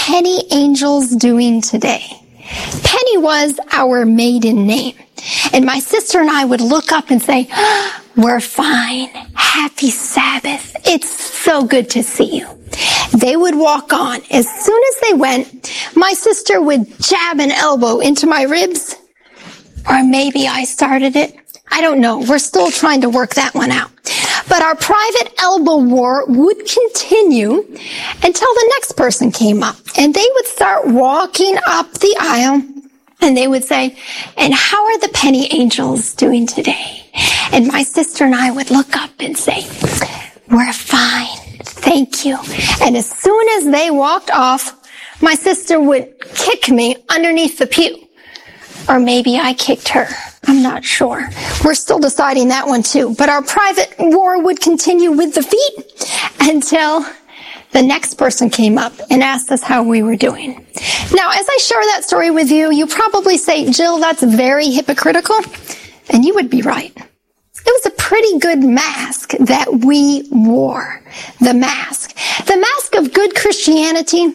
Penny Angels doing today? Penny was our maiden name. And my sister and I would look up and say, we're fine. Happy Sabbath. It's so good to see you. They would walk on. As soon as they went, my sister would jab an elbow into my ribs. Or maybe I started it. I don't know. We're still trying to work that one out. But our private elbow war would continue until the next person came up. And they would start walking up the aisle. And they would say, and how are the Penny Angels doing today? And my sister and I would look up and say, we're fine. Thank you. And as soon as they walked off, my sister would kick me underneath the pew. Or maybe I kicked her. I'm not sure. We're still deciding that one too. But our private war would continue with the feet until the next person came up and asked us how we were doing. Now, as I share that story with you, you probably say, Jill, that's very hypocritical. And you would be right. It was a pretty good mask that we wore. The mask. The mask of good Christianity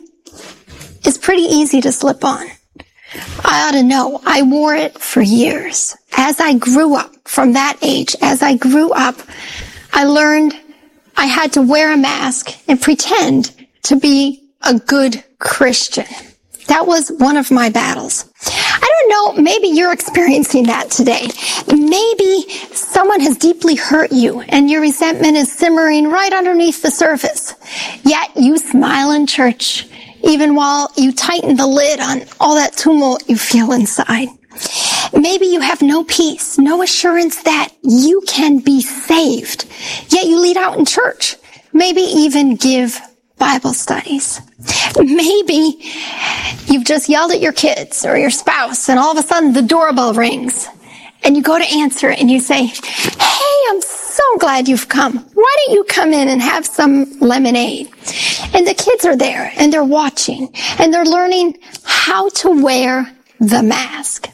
is pretty easy to slip on. I ought to know. I wore it for years. As I grew up, from that age, as I grew up, I learned I had to wear a mask and pretend to be a good Christian. That was one of my battles. I don't know, maybe you're experiencing that today. Maybe someone has deeply hurt you and your resentment is simmering right underneath the surface. Yet you smile in church, even while you tighten the lid on all that tumult you feel inside. Maybe you have no peace, no assurance that you can be saved, yet you lead out in church, maybe even give Bible studies. Maybe you've just yelled at your kids or your spouse and all of a sudden the doorbell rings and you go to answer it and you say, hey, I'm so glad you've come. Why don't you come in and have some lemonade? And the kids are there and they're watching and they're learning how to wear the mask.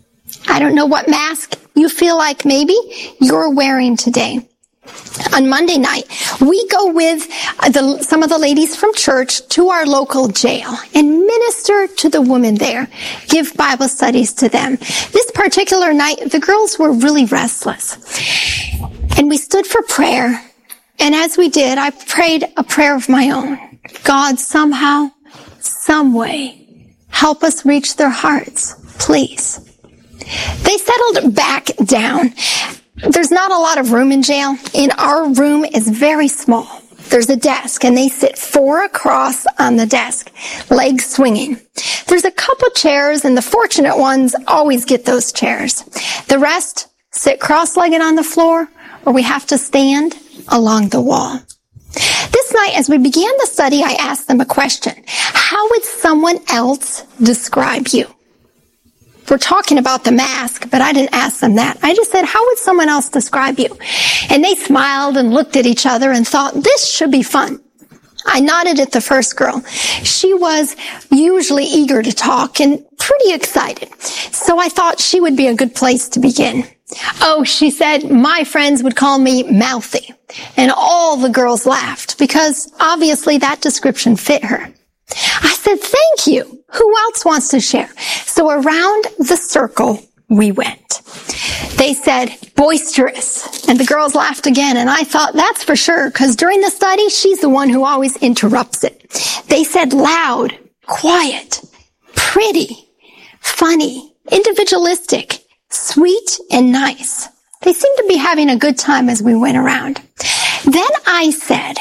I don't know what mask you feel like maybe you're wearing today. On Monday night, we go with some of the ladies from church to our local jail and minister to the women there, give Bible studies to them. This particular night, the girls were really restless. And we stood for prayer. And as we did, I prayed a prayer of my own. God, somehow, some way, help us reach their hearts, please. They settled back down. There's not a lot of room in jail. In our room is very small. There's a desk and they sit 4 across on the desk, legs swinging. There's a couple chairs and the fortunate ones always get those chairs. The rest sit cross-legged on the floor or we have to stand along the wall. This night, as we began the study, I asked them a question. How would someone else describe you? We're talking about the mask, but I didn't ask them that. I just said, how would someone else describe you? And they smiled and looked at each other and thought, this should be fun. I nodded at the first girl. She was usually eager to talk and pretty excited. So I thought she would be a good place to begin. Oh, she said, my friends would call me mouthy. And all the girls laughed because obviously that description fit her. I said, thank you. Who else wants to share? So around the circle we went. They said, boisterous. And the girls laughed again. And I thought, that's for sure, because during the study, she's the one who always interrupts it. They said loud, quiet, pretty, funny, individualistic, sweet, and nice. They seemed to be having a good time as we went around. Then I said,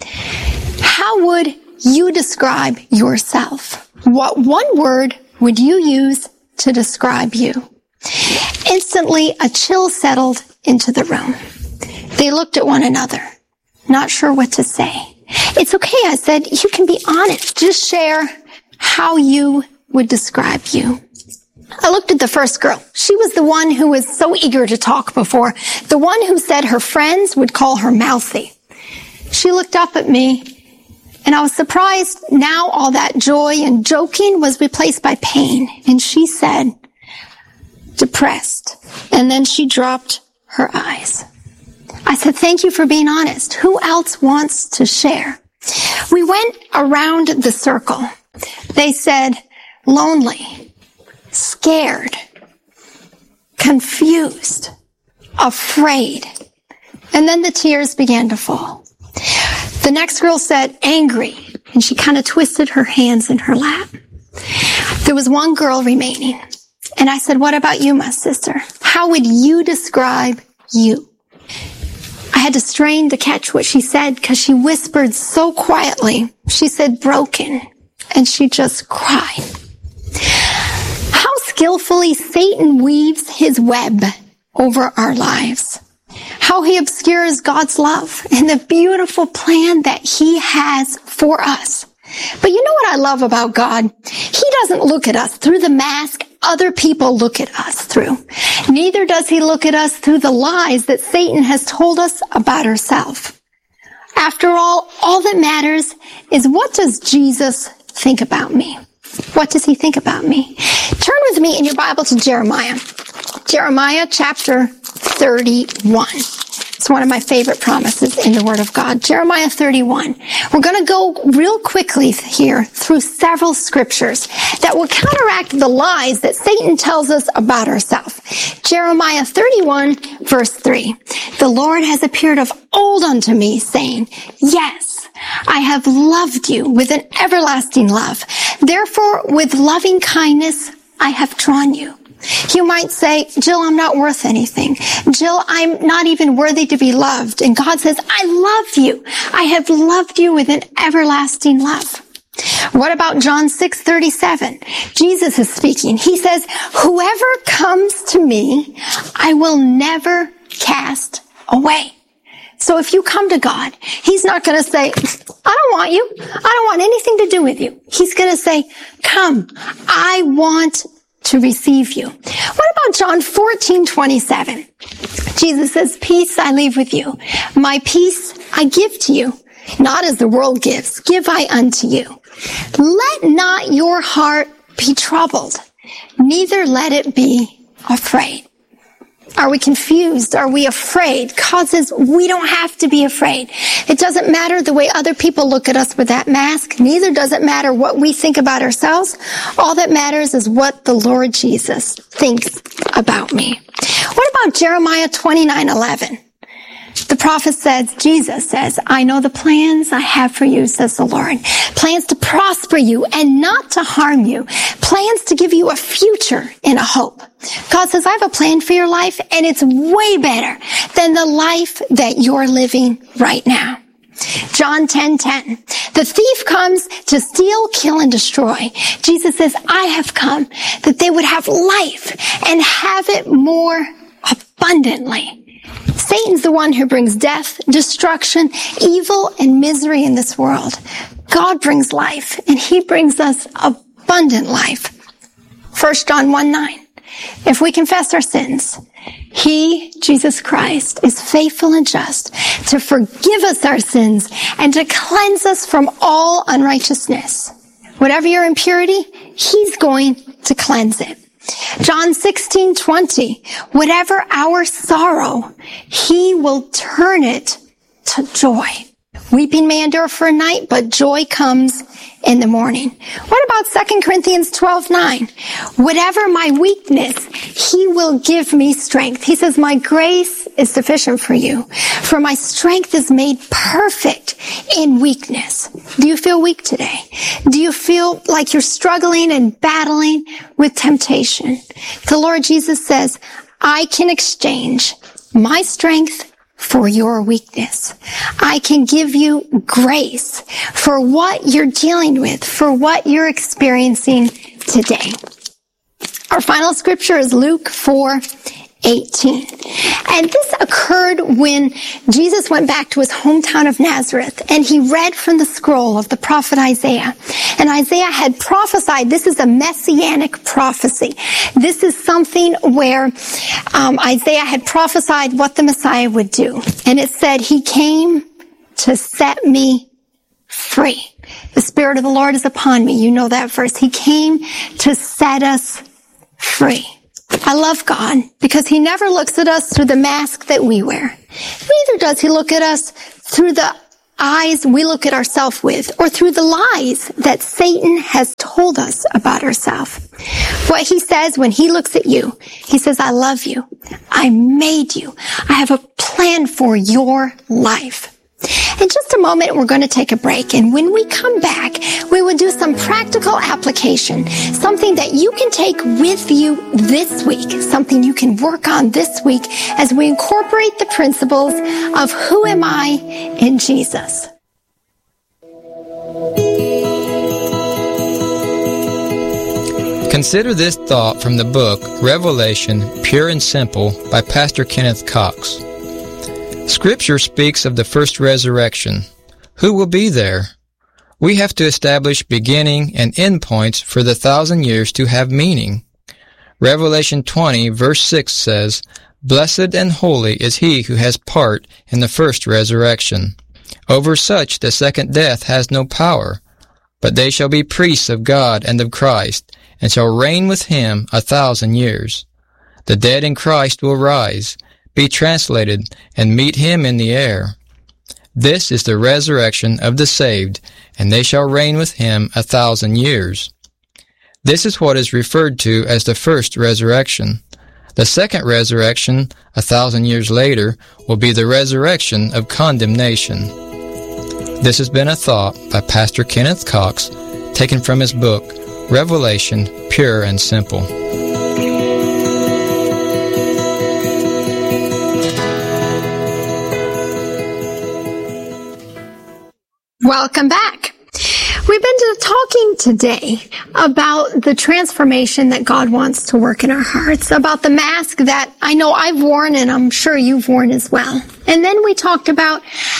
how would you describe yourself? What one word would you use to describe you? Instantly, a chill settled into the room. They looked at one another, not sure what to say. It's okay, I said. You can be honest. Just share how you would describe you. I looked at the first girl. She was the one who was so eager to talk before, the one who said her friends would call her mouthy. She looked up at me, and I was surprised now all that joy and joking was replaced by pain. And she said, depressed. And then she dropped her eyes. I said, thank you for being honest. Who else wants to share? We went around the circle. They said, lonely, scared, confused, afraid. And then the tears began to fall. The next girl said, angry, and she kind of twisted her hands in her lap. There was one girl remaining. And I said, what about you, my sister? How would you describe you? I had to strain to catch what she said because she whispered so quietly. She said, broken. And she just cried. How skillfully Satan weaves his web over our lives. How he obscures God's love and the beautiful plan that he has for us. But you know what I love about God? He doesn't look at us through the mask other people look at us through. Neither does he look at us through the lies that Satan has told us about ourselves. After all that matters is, what does Jesus think about me? What does he think about me? Turn with me in your Bible to Jeremiah. Jeremiah chapter 31. It's one of my favorite promises in the Word of God. Jeremiah 31. We're going to go real quickly here through several scriptures that will counteract the lies that Satan tells us about ourselves. Jeremiah 31, verse 3. The Lord has appeared of old unto me, saying, yes, I have loved you with an everlasting love. Therefore, with loving kindness, I have drawn you. You might say, Jill, I'm not worth anything. Jill, I'm not even worthy to be loved. And God says, I love you. I have loved you with an everlasting love. What about John 6:37? Jesus is speaking. He says, whoever comes to me, I will never cast away. So if you come to God, he's not going to say, I don't want you. I don't want anything to do with you. He's going to say, come, I want to receive you. What about John 14:27? Jesus says, peace I leave with you. My peace I give to you. Not as the world gives, give I unto you. Let not your heart be troubled, neither let it be afraid. Are we confused? Are we afraid? God says we don't have to be afraid. It doesn't matter the way other people look at us with that mask. Neither does it matter what we think about ourselves. All that matters is what the Lord Jesus thinks about me. What about Jeremiah 29:11? The prophet says, Jesus says, I know the plans I have for you, says the Lord. Plans to prosper you and not to harm you. Plans to give you a future and a hope. God says, I have a plan for your life, and it's way better than the life that you're living right now. John 10:10. The thief comes to steal, kill, and destroy. Jesus says, I have come that they would have life and have it more abundantly. Satan's the one who brings death, destruction, evil, and misery in this world. God brings life, and he brings us abundant life. 1 John 1:9. If we confess our sins, he, Jesus Christ, is faithful and just to forgive us our sins and to cleanse us from all unrighteousness. Whatever your impurity, he's going to cleanse it. John 16:20, whatever our sorrow, he will turn it to joy. Weeping may endure for a night, but joy comes in the morning. What about 2 Corinthians 12:9? Whatever my weakness, he will give me strength. He says, my grace is sufficient for you, for my strength is made perfect in weakness. Do you feel weak today? Do you feel like you're struggling and battling with temptation? The Lord Jesus says, I can exchange my strength for your weakness. I can give you grace for what you're dealing with, for what you're experiencing today. Our final scripture is Luke 4:18. And this occurred when Jesus went back to his hometown of Nazareth, and he read from the scroll of the prophet Isaiah. And Isaiah had prophesied, this is a messianic prophecy. This is something where Isaiah had prophesied what the Messiah would do. And it said, he came to set me free. The Spirit of the Lord is upon me. You know that verse. He came to set us free. I love God because he never looks at us through the mask that we wear. Neither does he look at us through the eyes we look at ourselves with, or through the lies that Satan has told us about ourselves. What he says when he looks at you, he says, I love you. I made you. I have a plan for your life. In just a moment, we're going to take a break. And when we come back, we will do some practical application, something that you can take with you this week, something you can work on this week as we incorporate the principles of who am I in Jesus. Consider this thought from the book Revelation, Pure and Simple by Pastor Kenneth Cox. Scripture speaks of the first resurrection. Who will be there? We have to establish beginning and end points for the 1,000 years to have meaning. Revelation 20, verse 6 says, Blessed and holy is he who has part in the first resurrection. Over such the second death has no power, but they shall be priests of God and of Christ, and shall reign with him 1,000 years. The dead in Christ will rise, be translated, and meet him in the air. This is the resurrection of the saved, and they shall reign with him 1,000 years. This is what is referred to as the first resurrection. The second resurrection, 1,000 years later, will be the resurrection of condemnation. This has been a thought by Pastor Kenneth Cox, taken from his book, Revelation, Pure and Simple. Welcome back. We've been talking today about the transformation that God wants to work in our hearts, about the mask that I know I've worn and I'm sure you've worn as well. And then we talked about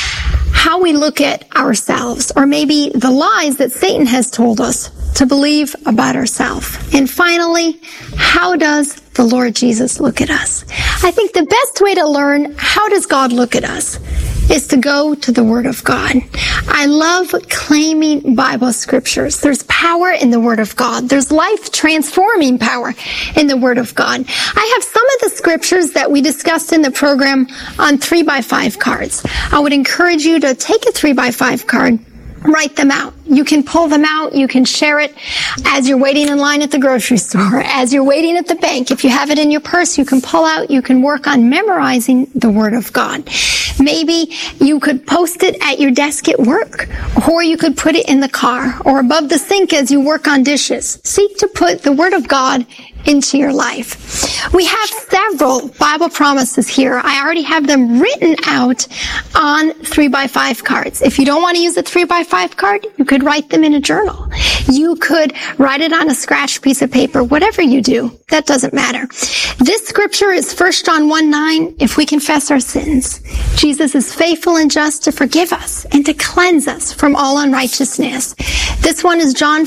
how we look at ourselves, or maybe the lies that Satan has told us to believe about ourselves. And finally, how does the Lord Jesus look at us? I think the best way to learn how does God look at us is to go to the Word of God. I love claiming Bible scriptures. There's power in the Word of God. There's life-transforming power in the Word of God. I have some of the scriptures that we discussed in the program on 3x5 cards. I would encourage you to take a 3x5 card, write them out. You can pull them out. You can share it as you're waiting in line at the grocery store, as you're waiting at the bank. If you have it in your purse, you can pull out. You can work on memorizing the Word of God. Maybe you could post it at your desk at work, or you could put it in the car or above the sink as you work on dishes. Seek to put the Word of God into your life. We have several Bible promises here. I already have them written out on 3x5 cards. If you don't want to use a 3x5 card, you could write them in a journal. You could write it on a scratched piece of paper. Whatever you do, that doesn't matter. This scripture is 1 John 1:9. If we confess our sins, Jesus is faithful and just to forgive us and to cleanse us from all unrighteousness. This one is John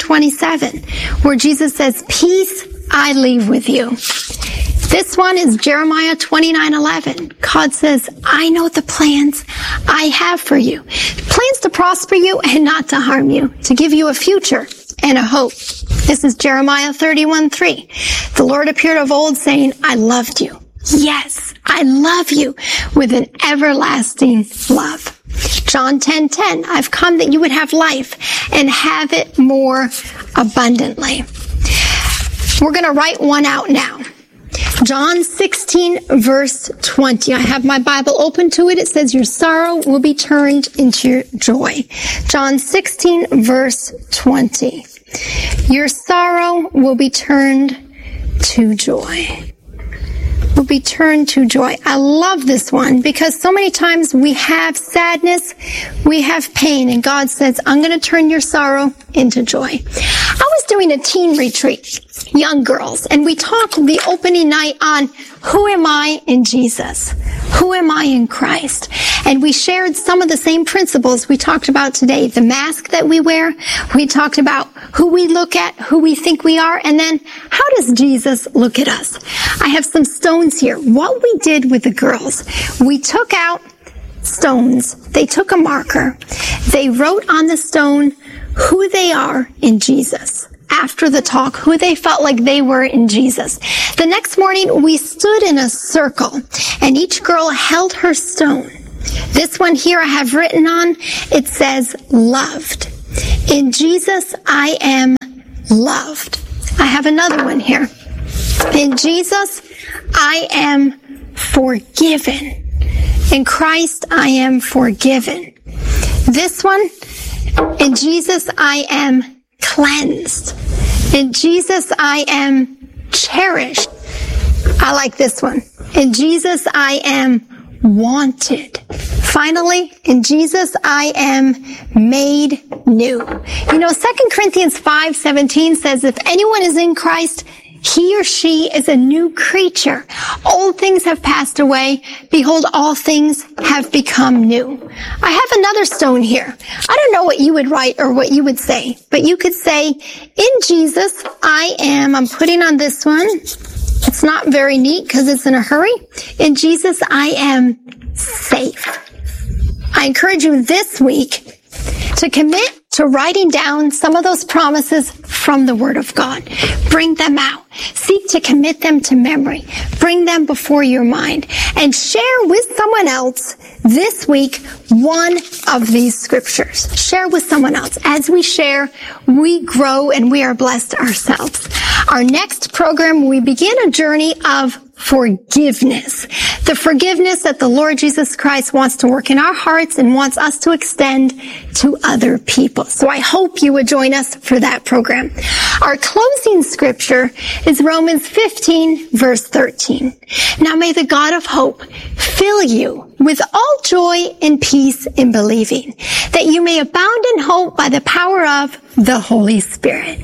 14:27, where Jesus says, Peace I leave with you. This one is Jeremiah 29:11. God says, I know the plans I have for you. Plans to prosper you and not to harm you, to give you a future and a hope. This is Jeremiah 31:3. The Lord appeared of old saying, I loved you. Yes, I love you with an everlasting love. John 10:10. I've come that you would have life and have it more abundantly. We're going to write one out now. John 16, verse 20. I have my Bible open to it. It says, your sorrow will be turned into your joy. John 16, verse 20. Your sorrow will be turned to joy. Will be turned to joy. I love this one because so many times we have sadness, we have pain, and God says, I'm going to turn your sorrow into joy. I was doing a teen retreat, young girls, and we talked the opening night on who am I in Jesus? Who am I in Christ? And we shared some of the same principles we talked about today. The mask that we wear, we talked about who we look at, who we think we are, and then how does Jesus look at us? I have some stones here. What we did with the girls, we took out stones. They took a marker. They wrote on the stone who they are in Jesus. After the talk, who they felt like they were in Jesus. The next morning, we stood in a circle, and each girl held her stone. This one here I have written on, it says loved. In Jesus, I am loved. I have another one here. In Jesus, I am forgiven. In Christ, I am forgiven. This one, in Jesus, I am cleansed. In Jesus, I am cherished. I like this one. In Jesus, I am wanted. Finally, in Jesus, I am made new. 2 Corinthians 5:17 says, if anyone is in Christ, he or she is a new creature. Old things have passed away. Behold, all things have become new. I have another stone here. I don't know what you would write or what you would say, but you could say, in Jesus, I'm putting on this one. It's not very neat because it's in a hurry. In Jesus, I am safe. I encourage you this week to commit to writing down some of those promises from the Word of God. Bring them out. Seek to commit them to memory. Bring them before your mind and share with someone else this week one of these scriptures. Share with someone else. As we share, we grow and we are blessed ourselves. Our next program, we begin a journey of forgiveness. The forgiveness that the Lord Jesus Christ wants to work in our hearts and wants us to extend to other people. So I hope you would join us for that program. Our closing scripture is Romans 15, verse 13. Now may the God of hope fill you with all joy and peace in believing, that you may abound in hope by the power of the Holy Spirit.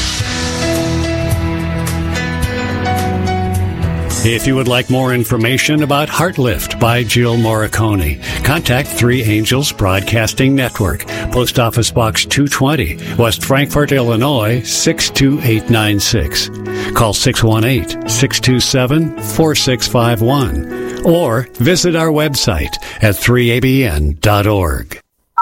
If you would like more information about Heartlift by Jill Morricone, contact Three Angels Broadcasting Network, Post Office Box 220, West Frankfort, Illinois, 62896. Call 618-627-4651 or visit our website at 3abn.org.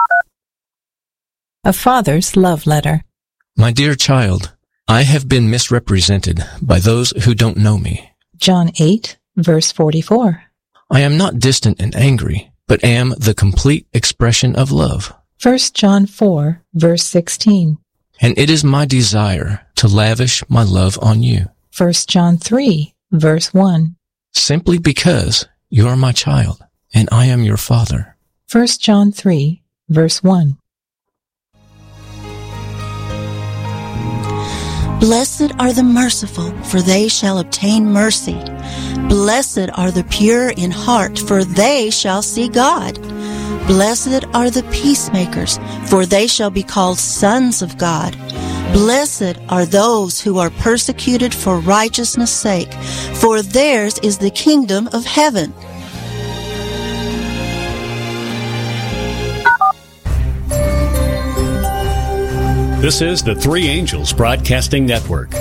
A Father's Love Letter. My dear child, I have been misrepresented by those who don't know me. John 8, verse 44. I am not distant and angry, but am the complete expression of love. 1 John 4, verse 16. And it is my desire to lavish my love on you. 1 John 3, verse 1. Simply because you are my child, and I am your father. 1 John 3, verse 1. Blessed are the merciful, for they shall obtain mercy. Blessed are the pure in heart, for they shall see God. Blessed are the peacemakers, for they shall be called sons of God. Blessed are those who are persecuted for righteousness' sake, for theirs is the kingdom of heaven. This is the Three Angels Broadcasting Network.